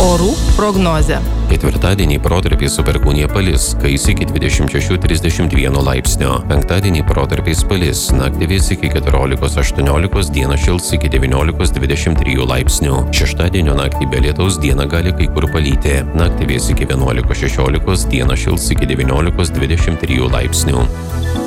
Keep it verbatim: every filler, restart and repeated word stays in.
Orų prognozė. Ketvirtadienį protarpiais su perkūnija palis, kais iki dvidešimt šešių trisdešimt vieno laipsnio. Penktadienį protarpiais palis, naktį vės iki keturiolikos aštuoniolikos, dieną šils iki devyniolikos dvidešimt trijų laipsnių. Šeštadienio naktį be lietaus, dieną gali kai kur palyti. Naktį vės iki vienuolikos šešiolikos, dieną šils iki devyniolikos dvidešimt trijų laipsnių.